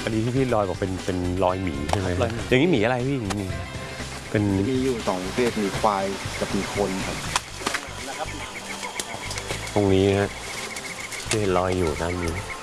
อันนี้ที่พี่ลอยบอกเป็นรอยหมีใช่ไหมอย่างนี้หมีอะไรพี่หมีเป็นมีอยู่2ประเภทมีควายกับมีคนครับตรงนี้ฮะที่ลอยอยู่ด้านนี้